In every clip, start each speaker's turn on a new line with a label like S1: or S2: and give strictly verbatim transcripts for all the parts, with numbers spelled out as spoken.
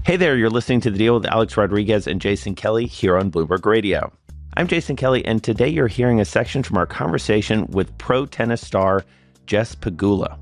S1: Hey there, you're listening to The Deal with Alex Rodriguez and Jason Kelly here on Bloomberg Radio. I'm Jason Kelly, and today you're hearing a section from our conversation with pro tennis star Jess Pegula.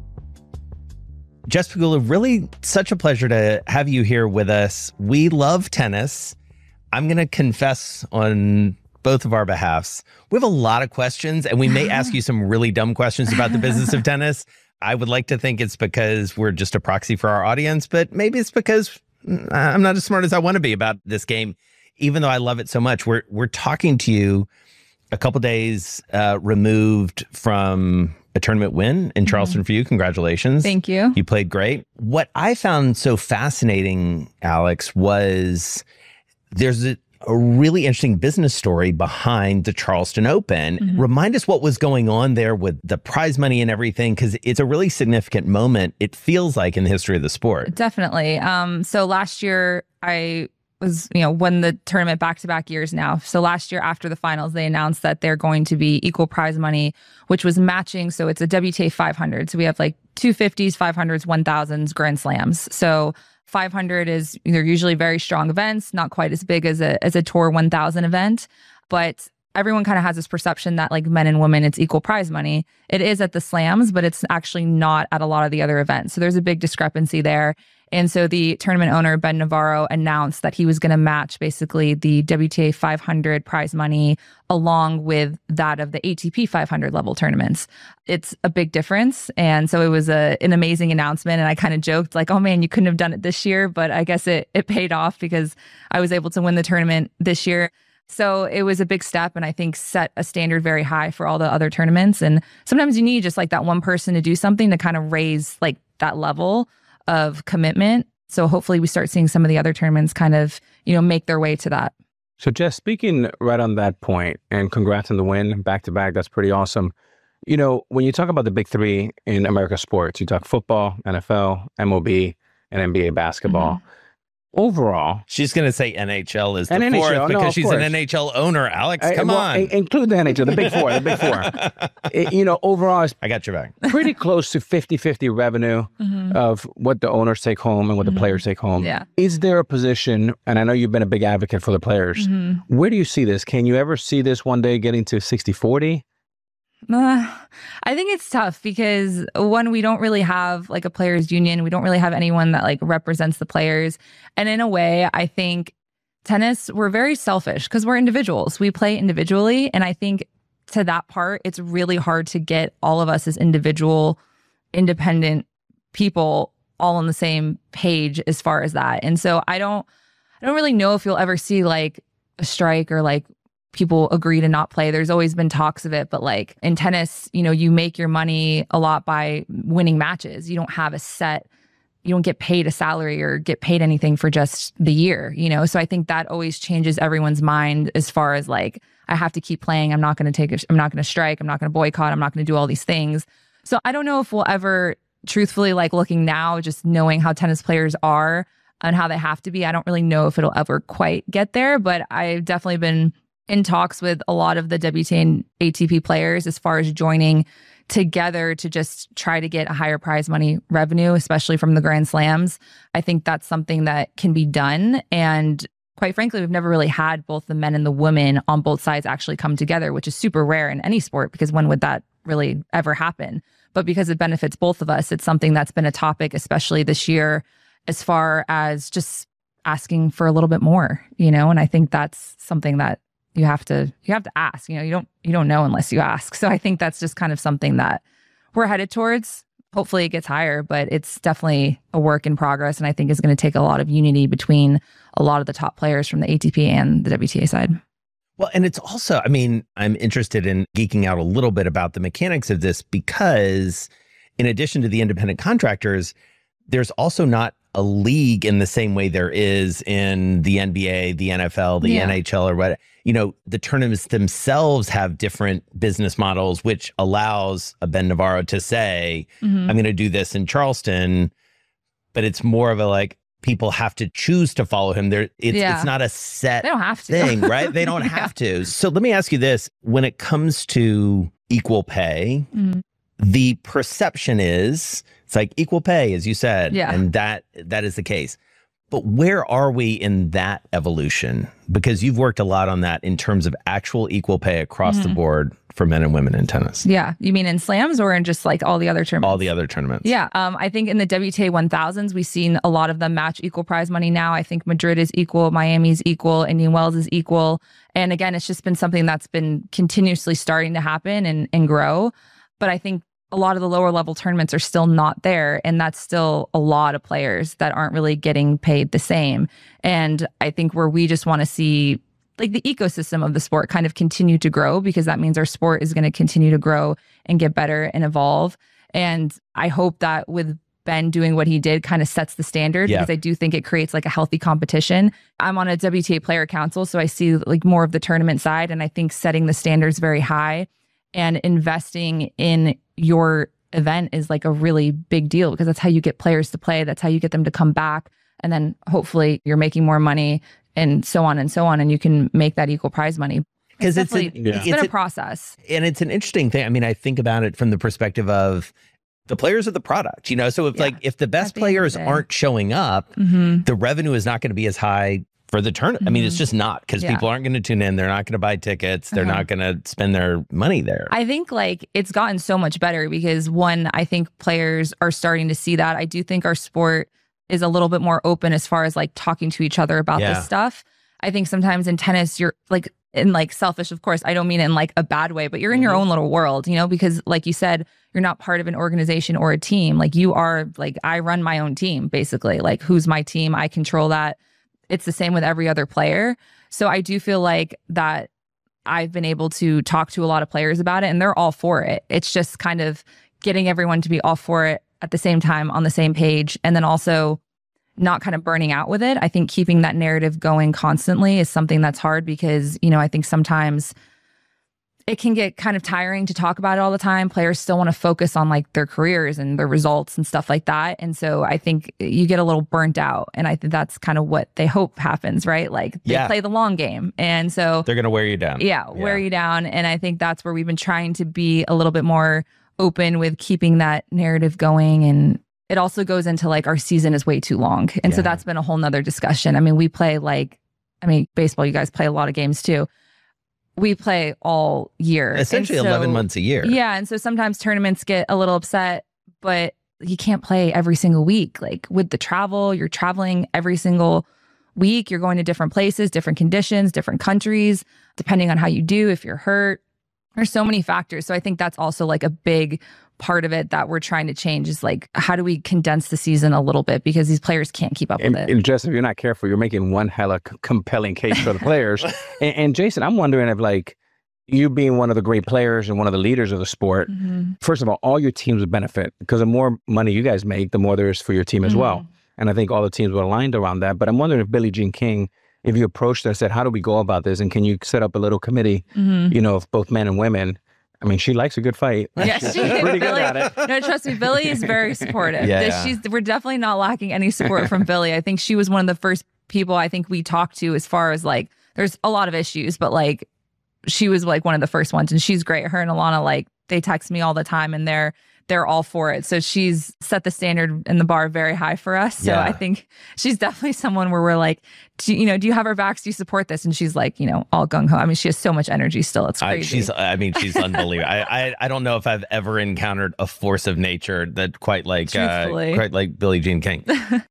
S2: Jess Pegula, really such a pleasure to have you here with us. We love tennis. I'm going to confess on both of our behalfs. We have a lot of questions, and we may ask you some really dumb questions about the business of tennis. I would like to think it's because we're just a proxy for our audience, but maybe it's because I'm not as smart as I want to be about this game, even though I love it so much. We're we're talking to you a couple days uh, removed from a tournament win in Charleston mm-hmm. for you. Congratulations.
S3: Thank you.
S2: You played great. What I found so fascinating, Alex, was there's a, a really interesting business story behind the Charleston Open. Mm-hmm. Remind us what was going on there with the prize money and everything, because it's a really significant moment, it feels like, in the history of the sport.
S3: Definitely. Um, so last year, I was, you know, won the tournament back-to-back years now. So last year after the finals, they announced that they're going to be equal prize money, which was matching. So it's a W T A five hundred. So we have like two fifties, five hundreds, one thousands, Grand Slams. So five hundred is, they're usually very strong events, not quite as big as a as a Tour one thousand event, but everyone kind of has this perception that like men and women, it's equal prize money. It is at the slams, but it's actually not at a lot of the other events. So there's a big discrepancy there. And so the tournament owner, Ben Navarro, announced that he was going to match basically the W T A five hundred prize money along with that of the A T P five hundred level tournaments. It's a big difference. And so it was a, an amazing announcement. And I kind of joked like, oh man, you couldn't have done it this year. But I guess it, it paid off because I was able to win the tournament this year. So it was a big step, and I think set a standard very high for all the other tournaments. And sometimes you need just like that one person to do something to kind of raise like that level of commitment. So hopefully we start seeing some of the other tournaments kind of, you know, make their way to that.
S4: So Jess, speaking right on that point, and congrats on the win back to back, that's pretty awesome. You know, when you talk about the big three in American sports, you talk football, N F L, M L B, and N B A basketball. Mm-hmm. Overall,
S2: she's going to say N H L is the
S4: N H L,
S2: fourth because
S4: no,
S2: she's
S4: course.
S2: an N H L owner. Alex, come
S4: well,
S2: on.
S4: Include the N H L, the big four, the big four. it, you know, overall, it's
S2: I got your back.
S4: pretty close to fifty-fifty revenue mm-hmm. of what the owners take home and what mm-hmm. the players take home.
S3: Yeah.
S4: Is there a position, and I know you've been a big advocate for the players, mm-hmm. where do you see this? Can you ever see this one day getting to sixty forty?
S3: Uh, I think it's tough because one, we don't really have like a players union. We don't really have anyone that like represents the players. And in a way, I think tennis, we're very selfish because we're individuals. We play individually. And I think to that part, it's really hard to get all of us as individual, independent people all on the same page as far as that. And so I don't, I don't really know if you'll ever see like a strike or like people agree to not play. There's always been talks of it, but like in tennis, you know, you make your money a lot by winning matches. You don't have a set, you don't get paid a salary or get paid anything for just the year, you know? So I think that always changes everyone's mind as far as like, I have to keep playing. I'm not going to take a, I'm not going to strike. I'm not going to boycott. I'm not going to do all these things. So I don't know if we'll ever truthfully, like looking now, just knowing how tennis players are and how they have to be, I don't really know if it'll ever quite get there, but I've definitely been in talks with a lot of the W T A and A T P players as far as joining together to just try to get a higher prize money revenue, especially from the Grand Slams. I think that's something that can be done. And quite frankly, we've never really had both the men and the women on both sides actually come together, which is super rare in any sport because when would that really ever happen? But because it benefits both of us, it's something that's been a topic, especially this year, as far as just asking for a little bit more, you know? And I think that's something that you have to you have to ask. You know, you don't you don't know unless you ask. So I think that's just kind of something that we're headed towards. Hopefully it gets higher, but it's definitely a work in progress. And I think it's going to take a lot of unity between a lot of the top players from the A T P and the W T A side.
S2: Well, and it's also, I mean, I'm interested in geeking out a little bit about the mechanics of this because in addition to the independent contractors, there's also not a league in the same way there is in the N B A, the N F L, the yeah. N H L, or what. You know, the tournaments themselves have different business models, which allows a Ben Navarro to say, mm-hmm. I'm going to do this in Charleston, but it's more of a like, people have to choose to follow him. There, it's, yeah. it's not a set
S3: they don't have to.
S2: thing, right? They don't yeah. have to. So let me ask you this. When it comes to equal pay, mm-hmm. the perception is it's like equal pay, as you said,
S3: yeah.
S2: and that that is the case. But where are we in that evolution? Because you've worked a lot on that in terms of actual equal pay across mm-hmm. the board for men and women in tennis.
S3: Yeah. You mean in slams or in just like all the other tournaments?
S2: All the other tournaments.
S3: Yeah. Um, I think in the W T A one thousands, we've seen a lot of them match equal prize money now. I think Madrid is equal, Miami's equal, Indian Wells is equal. And again, it's just been something that's been continuously starting to happen and, and grow. But I think a lot of the lower level tournaments are still not there. And that's still a lot of players that aren't really getting paid the same. And I think where we just want to see like the ecosystem of the sport kind of continue to grow, because that means our sport is going to continue to grow and get better and evolve. And I hope that with Ben doing what he did kind of sets the standard, yeah. because I do think it creates like a healthy competition. I'm on a W T A player council, so I see like more of the tournament side. And I think setting the standards very high and investing in your event is like a really big deal, because that's how you get players to play. That's how you get them to come back. And then hopefully you're making more money and so on and so on. And you can make that equal prize money. Because it's, it's, a, yeah. it's been it's a process.
S2: And it's an interesting thing. I mean, I think about it from the perspective of the players are the product, you know? So if yeah. like, if the best the players aren't showing up, mm-hmm. the revenue is not going to be as high for the tournament. Mm-hmm. I mean, it's just not, because yeah. people aren't going to tune in. They're not going to buy tickets. They're uh-huh. not going to spend their money there.
S3: I think like it's gotten so much better because one, I think players are starting to see that. I do think our sport is a little bit more open as far as like talking to each other about yeah. this stuff. I think sometimes in tennis, you're like, in like selfish, of course, I don't mean it in like a bad way, but you're in mm-hmm. your own little world, you know, because like you said, you're not part of an organization or a team. Like you are like, I run my own team, basically. Like who's my team? I control that. It's the same with every other player. So I do feel like that I've been able to talk to a lot of players about it and they're all for it. It's just kind of getting everyone to be all for it at the same time on the same page. And then also not kind of burning out with it. I think keeping that narrative going constantly is something that's hard because, you know, I think sometimes it can get kind of tiring to talk about it all the time. Players still want to focus on like their careers and their results and stuff like that. And so I think you get a little burnt out. And I think that's kind of what they hope happens, right? Like they yeah. play the long game. And so
S2: they're going to wear you down.
S3: Yeah, yeah, wear you down. And I think that's where we've been trying to be a little bit more open with keeping that narrative going. And it also goes into like our season is way too long. And yeah. so that's been a whole nother discussion. I mean, we play like, I mean, baseball, you guys play a lot of games too. We play all year.
S2: Essentially so, eleven months a year.
S3: Yeah. And so sometimes tournaments get a little upset, but you can't play every single week. Like with the travel, you're traveling every single week. You're going to different places, different conditions, different countries, depending on how you do, if you're hurt. There's so many factors. So I think that's also like a big part of it that we're trying to change is like, how do we condense the season a little bit? Because these players can't keep up
S4: and,
S3: with it.
S4: And Jess, if you're not careful, you're making one hella c- compelling case for the players. and, and Jason, I'm wondering if like you being one of the great players and one of the leaders of the sport, mm-hmm. first of all, all your teams would benefit because the more money you guys make, the more there is for your team as mm-hmm. well. And I think all the teams were aligned around that. But I'm wondering if Billie Jean King, if you approached her and said, how do we go about this? And can you set up a little committee, mm-hmm. you know, of both men and women? I mean, she likes a good fight.
S3: Yeah, she's
S4: pretty
S3: Billie,
S4: good at it.
S3: No, trust me, Billie is very supportive.
S2: Yeah, yeah.
S3: She's, we're definitely not lacking any support from Billie. I think she was one of the first people I think we talked to as far as like, there's a lot of issues, but like, she was like one of the first ones and she's great. Her and Alana, like they text me all the time and they're, they're all for it. So she's set the standard and the bar very high for us. So yeah. I think she's definitely someone where we're like, do, you know, do you have our backs? Do you support this? And she's like, you know, all gung ho. I mean, she has so much energy still. It's crazy.
S2: I, she's, I mean, she's unbelievable. I, I, I don't know if I've ever encountered a force of nature that quite like, uh, quite like Billie Jean King.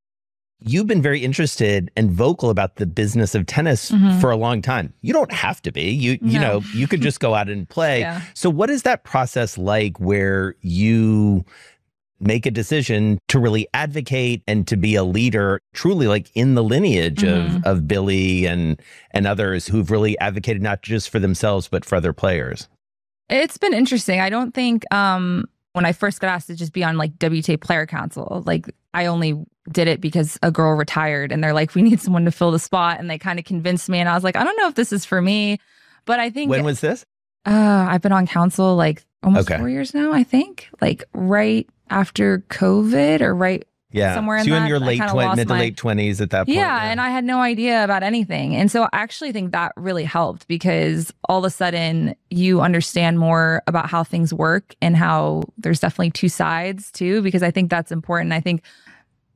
S2: You've been very interested and vocal about the business of tennis mm-hmm. for a long time. You don't have to be. You you
S3: no.
S2: know, you could just go out and play.
S3: Yeah. So
S2: what is that process like where you make a decision to really advocate and to be a leader, truly like in the lineage mm-hmm. of of Billie and and others who've really advocated not just for themselves, but for other players?
S3: It's been interesting. I don't think um, when I first got asked to just be on like W T A Player Council, like I only did it because a girl retired and they're like, we need someone to fill the spot. And they kind of convinced me. And I was like, I don't know if this is for me, but I think.
S2: When was this?
S3: Uh, I've been on council like almost
S2: okay.
S3: four years now, I think, like right after COVID or right
S2: yeah.
S3: somewhere in
S2: so you
S3: that.
S2: in your late twenties, mid to
S3: my...
S2: late twenties at that point.
S3: Yeah,
S2: yeah.
S3: And I had no idea about anything. And so I actually think that really helped because all of a sudden you understand more about how things work and how there's definitely two sides too, because I think that's important. I think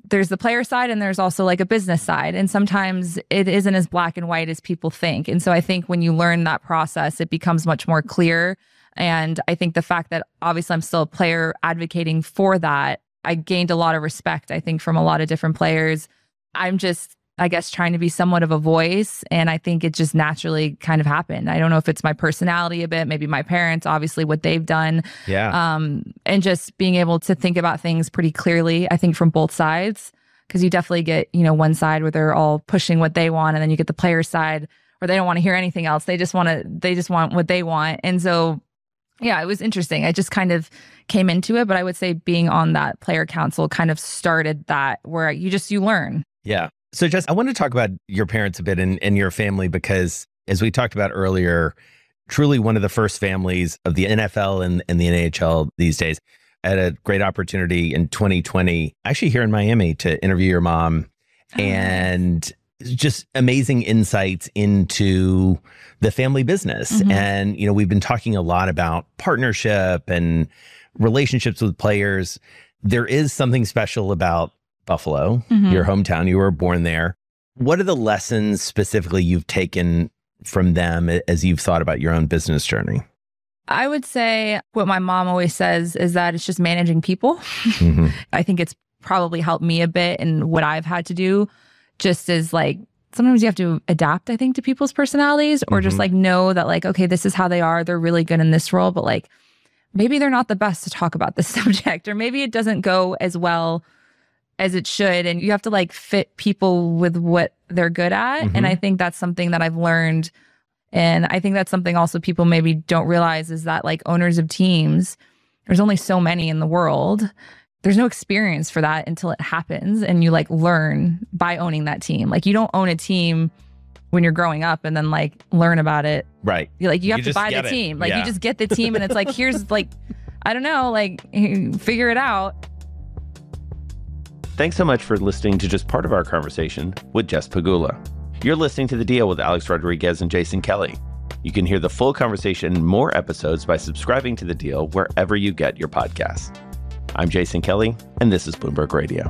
S3: there's the player side and there's also like a business side. And sometimes it isn't as black and white as people think. And so I think when you learn that process, it becomes much more clear. And I think the fact that obviously I'm still a player advocating for that, I gained a lot of respect, I think, from a lot of different players. I'm just, I guess, trying to be somewhat of a voice. And I think it just naturally kind of happened. I don't know if it's my personality a bit, maybe my parents, obviously what they've done.
S2: Yeah.
S3: Um, and just being able to think about things pretty clearly, I think, from both sides, because you definitely get, you know, one side where they're all pushing what they want. And then you get the player side where they don't want to hear anything else. They just want to, they just want what they want. And so, yeah, it was interesting. I just kind of came into it, but I would say being on that player council kind of started that where you just, you learn.
S2: Yeah. So Jess, I want to talk about your parents a bit and, and your family, because as we talked about earlier, truly one of the first families of the N F L and, and the N H L these days. I had a great opportunity in twenty twenty, actually here in Miami, to interview your mom, oh, and just amazing insights into the family business. Mm-hmm. And, you know, we've been talking a lot about partnership and relationships with players. There is something special about Buffalo, mm-hmm. your hometown. You were born there. What are the lessons specifically you've taken from them as you've thought about your own business journey?
S3: I would say what my mom always says is that it's just managing people. Mm-hmm. I think it's probably helped me a bit in what I've had to do, just as like, sometimes you have to adapt, I think, to people's personalities, or mm-hmm. just like know that like, okay, this is how they are. They're really good in this role, but like maybe they're not the best to talk about this subject, or maybe it doesn't go as well as it should. And you have to like fit people with what they're good at. Mm-hmm. And I think that's something that I've learned. And I think that's something also people maybe don't realize is that like owners of teams, there's only so many in the world. There's no experience for that until it happens. And you like learn by owning that team. Like you don't own a team when you're growing up and then like learn about it.
S2: Right.
S3: You like you have
S2: you
S3: to buy the
S2: it.
S3: team. Like
S2: yeah.
S3: you just get the team and it's like, here's like, I don't know, like figure it out.
S1: Thanks so much for listening to just part of our conversation with Jess Pegula. You're listening to The Deal with Alex Rodriguez and Jason Kelly. You can hear the full conversation in more episodes by subscribing to The Deal wherever you get your podcasts. I'm Jason Kelly, and this is Bloomberg Radio.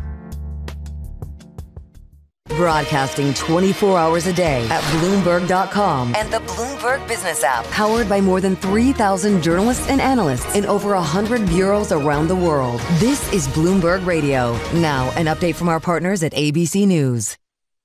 S5: Broadcasting twenty-four hours a day at Bloomberg dot com and the Bloomberg Business app. Powered by more than three thousand journalists and analysts in over one hundred bureaus around the world. This is Bloomberg Radio. Now, an update from our partners at A B C News.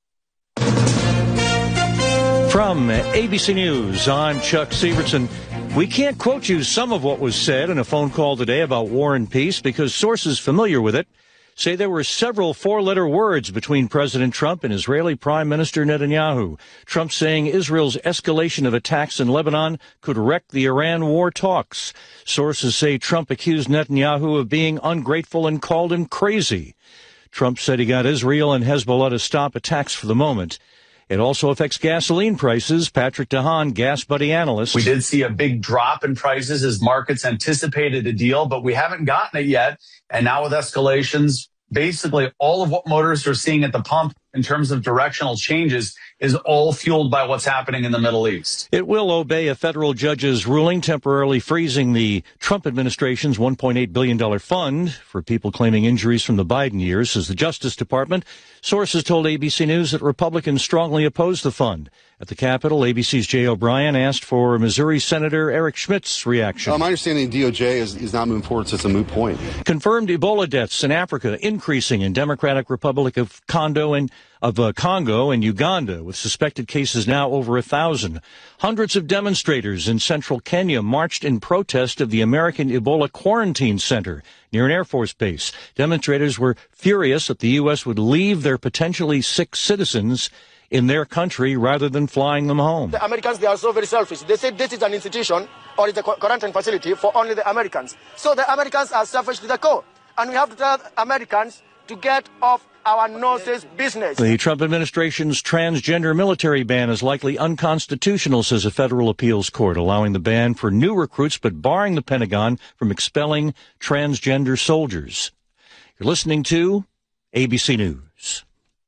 S6: From A B C News, I'm Chuck Sievertson. We can't quote you some of what was said in a phone call today about war and peace because sources familiar with it say there were several four-letter words between President Trump and Israeli Prime Minister Netanyahu. Trump saying Israel's escalation of attacks in Lebanon could wreck the Iran war talks. Sources say Trump accused Netanyahu of being ungrateful and called him crazy. Trump said he got Israel and Hezbollah to stop attacks for the moment. It also affects gasoline prices. Patrick DeHaan, Gas Buddy analyst.
S7: We did see a big drop in prices as markets anticipated a deal, but we haven't gotten it yet. And now with escalations, basically all of what motorists are seeing at the pump in terms of directional changes is all fueled by what's happening in the Middle East.
S6: It will obey a federal judge's ruling temporarily freezing the Trump administration's one point eight billion dollars fund for people claiming injuries from the Biden years, says the Justice Department. Sources told A B C News that Republicans strongly oppose the fund. At the Capitol, A B C's Jay O'Brien asked for Missouri Senator Eric Schmidt's reaction.
S8: Uh, my understanding D O J is, is not moving forward, so it's a moot point.
S6: Confirmed Ebola deaths in Africa increasing in Democratic Republic of Congo and of uh, Congo and Uganda, with suspected cases now over a thousand. Hundreds of demonstrators in central Kenya marched in protest of the American Ebola Quarantine Center near an Air Force base. Demonstrators were furious that the U S would leave their potentially sick citizens in their country rather than flying them home.
S9: The Americans, they are so very selfish. They say this is an institution or it's a quarantine facility for only the Americans. So the Americans are selfish to the core. And we have to tell Americans to get off our noses business.
S6: The Trump administration's transgender military ban is likely unconstitutional, says a federal appeals court, allowing the ban for new recruits but barring the Pentagon from expelling transgender soldiers. You're listening to A B C News.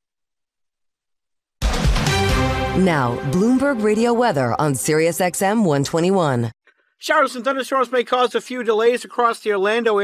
S5: Now, Bloomberg Radio weather on Sirius X M one twenty-one.
S10: Showers and thunderstorms may cause a few delays across the Orlando area.